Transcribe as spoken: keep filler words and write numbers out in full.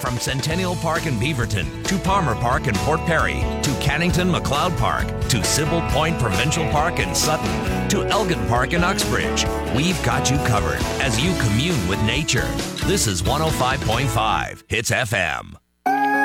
From Centennial Park in Beaverton to Palmer Park in Port Perry to Cannington McLeod Park to Sybil Point Provincial Park in Sutton to Elgin Park in Uxbridge, we've got you covered as you commune with nature. This is one oh five point five Hits F M.